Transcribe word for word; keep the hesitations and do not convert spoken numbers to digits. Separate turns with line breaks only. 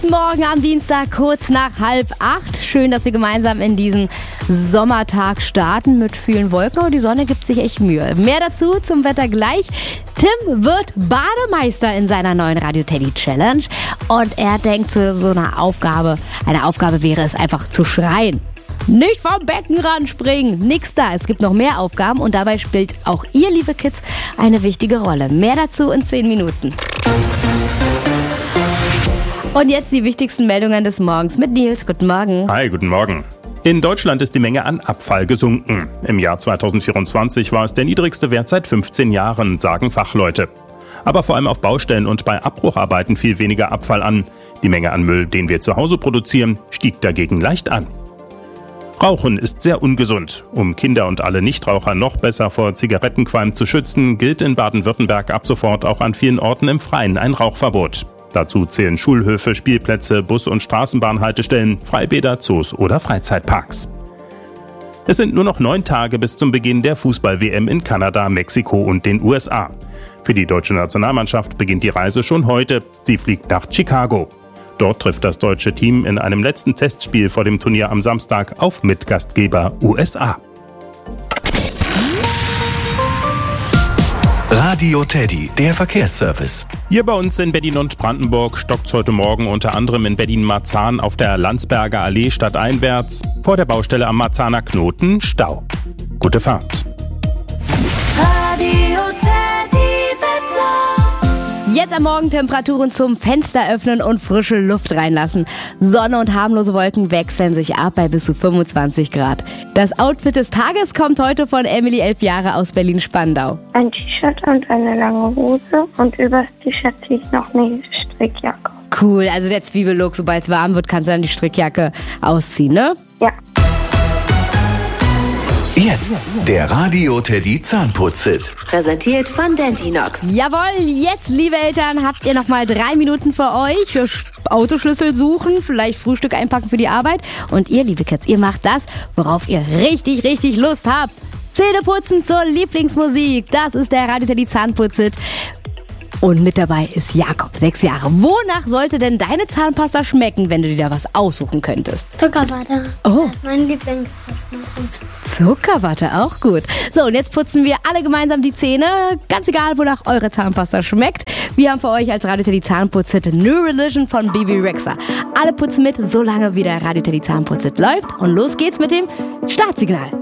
Morgen am Dienstag, kurz nach halb acht. Schön, dass wir gemeinsam in diesen Sommertag starten mit vielen Wolken und die Sonne gibt sich echt Mühe. Mehr dazu zum Wetter gleich. Tim wird Bademeister in seiner neuen Radio Teddy Challenge und er denkt zu so einer Aufgabe, eine Aufgabe wäre es einfach zu schreien. Nicht vom Beckenrand springen, nix da. Es gibt noch mehr Aufgaben und dabei spielt auch ihr, liebe Kids, eine wichtige Rolle. Mehr dazu in zehn Minuten. Und jetzt die wichtigsten Meldungen des Morgens mit Nils. Guten Morgen.
Hi, guten Morgen. In Deutschland ist die Menge an Abfall gesunken. Im Jahr zweitausendvierundzwanzig war es der niedrigste Wert seit fünfzehn Jahren, sagen Fachleute. Aber vor allem auf Baustellen und bei Abbrucharbeiten fiel weniger Abfall an. Die Menge an Müll, den wir zu Hause produzieren, stieg dagegen leicht an. Rauchen ist sehr ungesund. Um Kinder und alle Nichtraucher noch besser vor Zigarettenqualm zu schützen, gilt in Baden-Württemberg ab sofort auch an vielen Orten im Freien ein Rauchverbot. Dazu zählen Schulhöfe, Spielplätze, Bus- und Straßenbahnhaltestellen, Freibäder, Zoos oder Freizeitparks. Es sind nur noch neun Tage bis zum Beginn der Fußball-W M in Kanada, Mexiko und den U S A. Für die deutsche Nationalmannschaft beginnt die Reise schon heute. Sie fliegt nach Chicago. Dort trifft das deutsche Team in einem letzten Testspiel vor dem Turnier am Samstag auf Mitgastgeber U S A.
Radio Teddy, der Verkehrsservice.
Hier bei uns in Berlin und Brandenburg stockt's heute Morgen unter anderem in Berlin-Marzahn auf der Landsberger Allee stadteinwärts, vor der Baustelle am Marzahner Knoten Stau. Gute Fahrt.
Radio Teddy Wetter. Jetzt am Morgen Temperaturen zum Fenster öffnen und frische Luft reinlassen. Sonne und harmlose Wolken wechseln sich ab bei bis zu fünfundzwanzig Grad. Das Outfit des Tages kommt heute von Emily, elf Jahre, aus Berlin-Spandau.
Ein T-Shirt und eine lange Hose und übers T-Shirt ziehe ich noch eine Strickjacke.
Cool, also der Zwiebellook, sobald es warm wird, kannst du dann die Strickjacke ausziehen, ne?
Ja.
Jetzt der Radio Teddy Zahnputz-Hit.
Präsentiert von Dentinox.
Jawohl, jetzt, liebe Eltern, habt ihr noch mal drei Minuten für euch. Autoschlüssel suchen, vielleicht Frühstück einpacken für die Arbeit. Und ihr, liebe Kids, ihr macht das, worauf ihr richtig, richtig Lust habt. Zähneputzen zur Lieblingsmusik. Das ist der Radio Teddy Zahnputz-Hit. Und mit dabei ist Jakob, sechs Jahre. Wonach sollte denn deine Zahnpasta schmecken, wenn du dir da was aussuchen könntest?
Zuckerwatte.
Oh.
Das ist mein Lieblingsgeschmack.
Zuckerwatte, auch gut. So, und jetzt putzen wir alle gemeinsam die Zähne. Ganz egal, wonach eure Zahnpasta schmeckt. Wir haben für euch als Radio Teddy Zahnputz-Hit New Religion von Bibi Rexha. Alle putzen mit, solange wie der Radio Teddy Zahnputz-Hit läuft. Und los geht's mit dem Startsignal.